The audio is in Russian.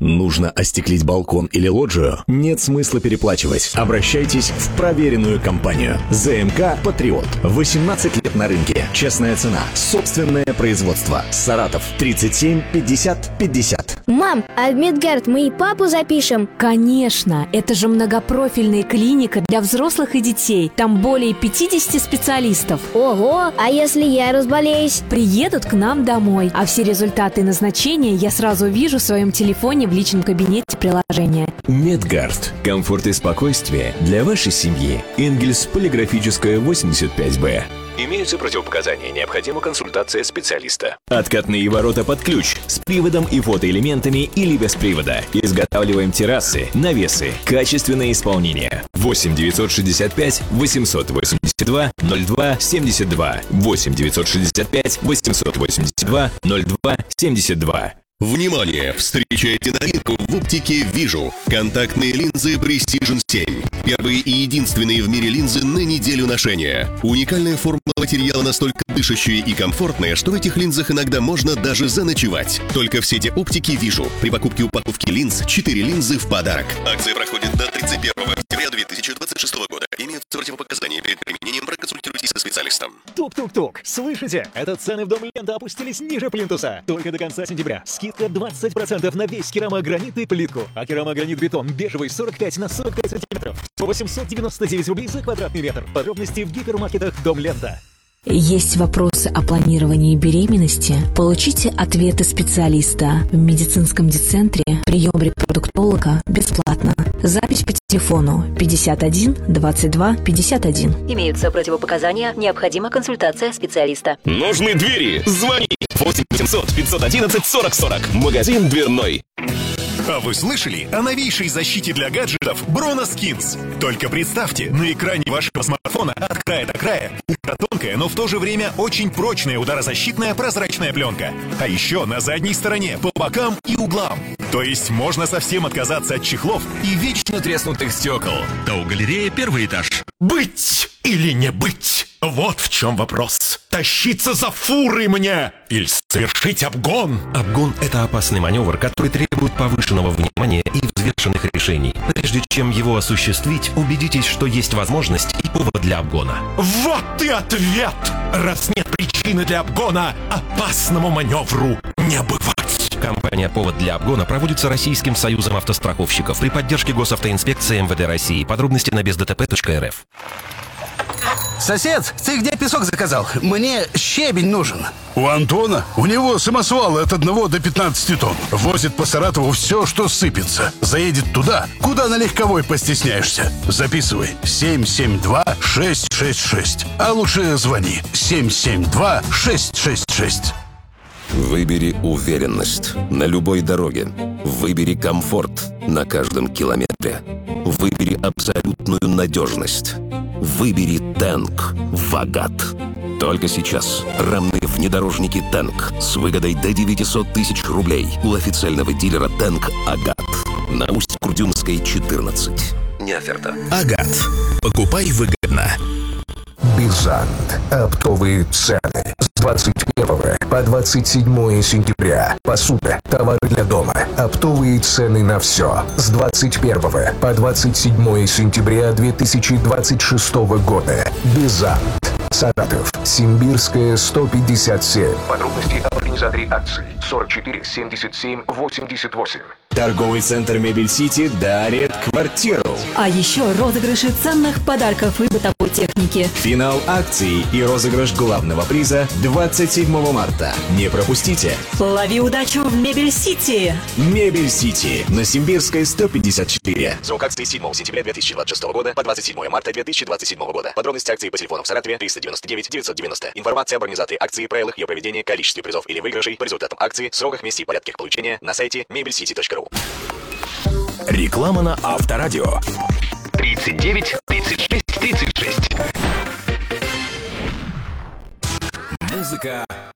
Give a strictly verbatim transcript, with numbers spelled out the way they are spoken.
Нужно остеклить балкон или лоджию? Нет смысла переплачивать. Обращайтесь в проверенную компанию. ЗМК «Патриот». восемнадцать лет на рынке. Честная цена. Собственное производство. Саратов. тридцать семь пятьдесят пятьдесят. Мам, а в Медгард мы и папу запишем? Конечно. Это же многопрофильная клиника для взрослых и детей. Там более пятьдесят специалистов. Ого! А если я разболеюсь? Приедут к нам домой. А все результаты назначения я сразу вижу в своем телефоне в личном кабинете приложения. Медгард. Комфорт и спокойствие для вашей семьи. Энгельс, Полиграфическая, восемьдесят пять Б. Имеются противопоказания, необходима консультация специалиста. Откатные ворота под ключ с приводом и фотоэлементами или без привода. Изготавливаем террасы, навесы, качественное исполнение. восемь девятьсот шестьдесят пять восемьсот восемьдесят два ноль два семьдесят два. восемь девятьсот шестьдесят пять восемьсот восемьдесят два ноль два семьдесят два. Внимание! Встречайте новинку в оптике «Вижу». Контактные линзы Precision семь. Первые и единственные в мире линзы на неделю ношения. Уникальная формула материала настолько дышащая и комфортная, что в этих линзах иногда можно даже заночевать. Только в сети оптики «Вижу». При покупке упаковки линз четыре линзы в подарок. Акция проходит до тридцать первого октября две тысячи двадцать шестого года. Имеются противопоказания. Перед применением проконсультируйтесь со специалистом. Тук-тук-тук. Слышите? Это цены в Дом Лента опустились ниже плинтуса. Только до конца сентября. Скидка двадцать процентов на весь керамогранит и плитку. А керамогранит-бетон бежевый сорок пять на сорок пять сантиметров. восемьсот девяносто девять рублей за квадратный метр. Подробности в гипермаркетах Дом Лента. Есть вопросы о планировании беременности? Получите ответы специалиста в медицинском дицентре. Прием репродуктолога бесплатно. Запись по телефону пятьдесят один двадцать два пятьдесят один. Имеются противопоказания, необходима консультация специалиста. Нужны двери? Звони! восемь восемьсот пятьсот одиннадцать сорок сорок. Магазин дверной. А вы слышали о новейшей защите для гаджетов Broneskins? Только представьте, на экране вашего смартфона от края до края ультратонкая, но в то же время очень прочная ударозащитная прозрачная пленка. А еще на задней стороне, по бокам и углам. То есть можно совсем отказаться от чехлов и вечно треснутых стекол. Тау-галерея, первый этаж. Быть или не быть? Вот в чем вопрос. Тащиться за фурой мне или совершить обгон? Обгон – это опасный маневр, который требует повышенного внимания и взвешенных решений. Прежде чем его осуществить, убедитесь, что есть возможность и повод для обгона. Вот и ответ! Раз нет причины для обгона, опасному маневру не бывать. Компания «Повод для обгона» проводится Российским союзом автостраховщиков при поддержке Госавтоинспекции эм вэ дэ России. Подробности на без дэ тэ пэ точка эр эф. Сосед, ты где песок заказал? Мне щебень нужен. У Антона? У него самосвал от одного до пятнадцати тонн. Возит по Саратову все, что сыпется. Заедет туда, куда на легковой постесняешься. Записывай. семь семь два шесть шесть шесть. А лучше звони. семь семь два шесть шесть шесть. Выбери уверенность на любой дороге. Выбери комфорт на каждом километре. Выбери абсолютную надежность. Выбери Тэнк Вагат. Только сейчас рамные внедорожники Тэнк с выгодой до девятьсот тысяч рублей у официального дилера Тэнк Агат на Усть-Курдюмской, четырнадцать. Не оферта. Агат. Покупай выгодно. Бизант. Оптовые цены. С двадцать первого по двадцать седьмое сентября. Посуда. Товары для дома. Оптовые цены на все. С двадцать первого по двадцать седьмое сентября две тысячи двадцать шестого года. Бизант. Саратов. Симбирская, сто пятьдесят семь. Подробности об организаторе акции. сорок четыре семьдесят семь восемьдесят восемь. Торговый центр Мебель Сити дарит квартиру. А еще розыгрыши ценных подарков и бытовой техники. Финал акции и розыгрыш главного приза двадцать седьмого марта. Не пропустите. Лови удачу в Мебель Сити. Мебель Сити на Симбирской, сто пятьдесят четыре. Срок акции седьмого сентября две тысячи двадцать шестого года по двадцать седьмое марта две тысячи двадцать седьмого года. Подробности акции по телефону в Саратове триста девяносто девять девятьсот девяносто. Информация об организации акции, правилах ее проведения, количестве призов или выигрышей по результатам акции, сроках, месте и порядке их получения на сайте мебель сити точка ру. Реклама на Авторадио. тридцать девять тридцать шесть тридцать шесть. Музыка